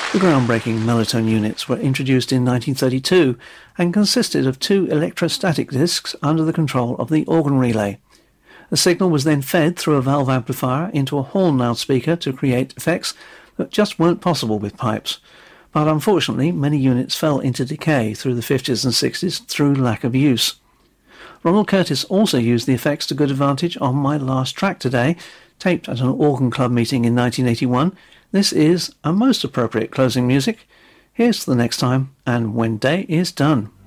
The groundbreaking Mellotone units were introduced in 1932 and consisted of two electrostatic discs under the control of the organ relay. The signal was then fed through a valve amplifier into a horn loudspeaker to create effects that just weren't possible with pipes. But unfortunately, many units fell into decay through the 50s and 60s through lack of use. Ronald Curtis also used the effects to good advantage on my last track today, taped at an organ club meeting in 1981. This is a most appropriate closing music. Here's to the next time, and When Day Is Done.